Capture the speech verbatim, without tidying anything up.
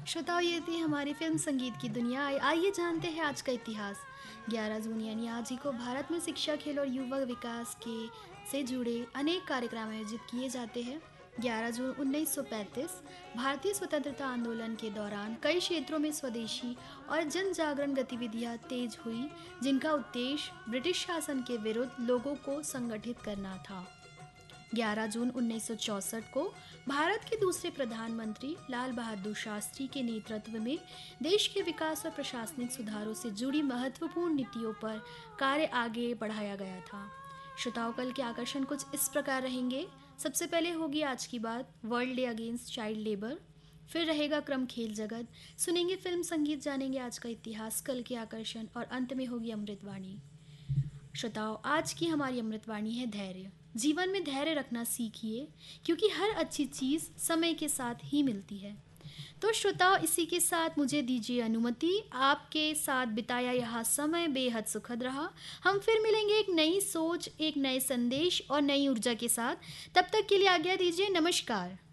श्रोताओं, ये थी हमारी फिल्म संगीत की दुनिया। आइ- आइए जानते हैं आज का इतिहास। ग्यारह जून यानी आज ही को भारत में शिक्षा, खेल और युवा विकास के से जुड़े अनेक कार्यक्रम आयोजित किए जाते हैं। ग्यारह जून उन्नीस सौ पैंतीस भारतीय स्वतंत्रता आंदोलन के दौरान कई क्षेत्रों में स्वदेशी और जन जागरण गतिविधियां तेज हुई, जिनका उद्देश्य ब्रिटिश शासन के विरुद्ध लोगों को संगठित करना था। ग्यारह जून उन्नीस सौ चौसठ को भारत के दूसरे प्रधानमंत्री लाल बहादुर शास्त्री के नेतृत्व में देश के विकास और प्रशासनिक सुधारों से जुड़ी महत्वपूर्ण नीतियों पर कार्य आगे बढ़ाया गया था। श्रोताओं, कल के आकर्षण कुछ इस प्रकार रहेंगे। सबसे पहले होगी आज की बात, world day against child labour. फिर रहेगा क्रम खेल जगत, सुनेंगे फिल्म संगीत, जानेंगे आज का इतिहास, कल के आकर्षण, और अंत में होगी अमृतवाणी। श्रोताओं, आज की हमारी अमृतवाणी है धैर्य। जीवन में धैर्य रखना सीखिए, क्योंकि हर अच्छी चीज़ समय के साथ ही मिलती है। तो श्रोताओं, इसी के साथ मुझे दीजिए अनुमति। आपके साथ बिताया यह समय बेहद सुखद रहा। हम फिर मिलेंगे एक नई सोच, एक नए संदेश और नई ऊर्जा के साथ। तब तक के लिए आज्ञा दीजिए। नमस्कार।